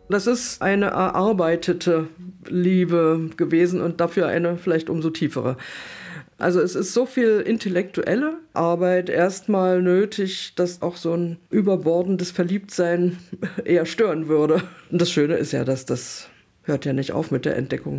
Das ist eine erarbeitete Liebe gewesen und dafür eine vielleicht umso tiefere. Also es ist so viel intellektuelle Arbeit erstmal nötig, dass auch so ein überbordendes Verliebtsein eher stören würde. Und das Schöne ist ja, dass das hört ja nicht auf mit der Entdeckung.